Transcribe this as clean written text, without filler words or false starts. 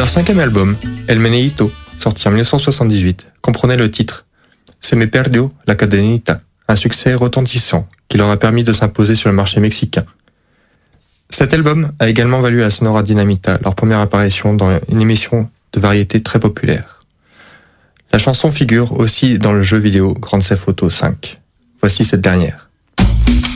Leur 5e album, El Meneíto, sorti en 1978, comprenait le titre Se me perdió la cadenita, un succès retentissant qui leur a permis de s'imposer sur le marché mexicain. Cet album a également valu à Sonora Dinamita leur première apparition dans une émission de variété très populaire. La chanson figure aussi dans le jeu vidéo Grand Theft Auto 5. Voici cette dernière.